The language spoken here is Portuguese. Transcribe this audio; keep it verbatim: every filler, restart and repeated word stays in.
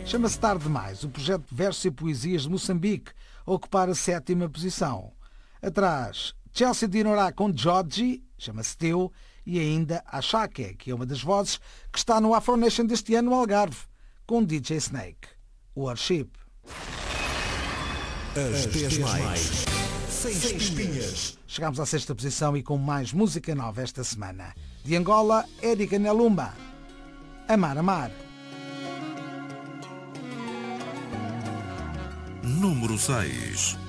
Chama-se Tarde Demais, o projeto de versos e poesias de Moçambique, a ocupar a sétima posição. Atrás, Chelsea Dinorá com Georgie, chama-se Teu, e ainda a Shake, que é uma das vozes que está no Afro Nation deste ano no Algarve, com D J Snake. Worship. As dez mais, sem espinhas. Chegamos à sexta posição e com mais música nova esta semana. De Angola, Érica Nelumba. Amar, Amar. Número seis.